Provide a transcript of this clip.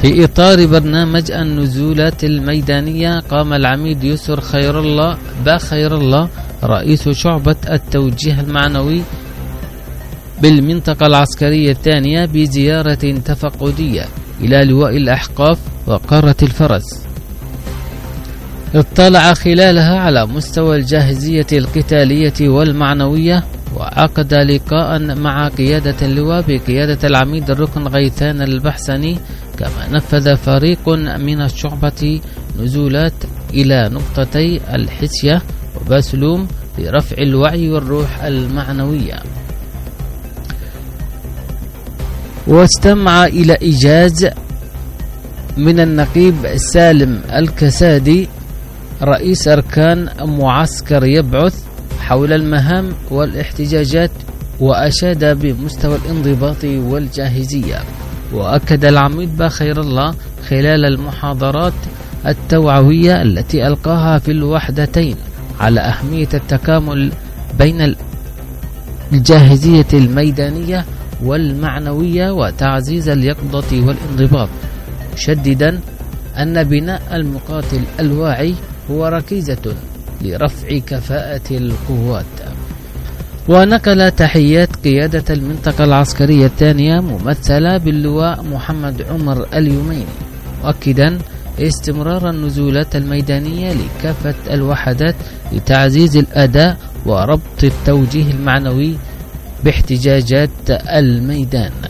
في إطار برنامج النزولات الميدانية، قام العميد يسر خير الله رئيس شعبة التوجيه المعنوي بالمنطقة العسكرية الثانية بزيارة تفقدية إلى لواء الأحقاف وقارة الفرس، اطلع خلالها على مستوى الجاهزية القتالية والمعنوية، وعقد لقاء مع قيادة اللواء بقيادة العميد الركن غيثان البحسني. كما نفذ فريق من الشعبة نزولات إلى نقطتي الحسية وباسلوم لرفع الوعي والروح المعنوية، واستمع إلى إيجاز من النقيب سالم الكسادي رئيس أركان معسكر يبعث حول المهام والاحتجاجات، وأشاد بمستوى الانضباط والجاهزية. وأكد العميد باخير الله خلال المحاضرات التوعوية التي ألقاها في الوحدتين على أهمية التكامل بين الجاهزية الميدانية والمعنوية وتعزيز اليقظة والانضباط، مشددا أن بناء المقاتل الواعي هو ركيزة لرفع كفاءة القوات. ونقل تحيات قيادة المنطقة العسكرية الثانية ممثلة باللواء محمد عمر اليميني، مؤكدا استمرار النزولات الميدانية لكافة الوحدات لتعزيز الأداء وربط التوجيه المعنوي باحتجاجات الميدان.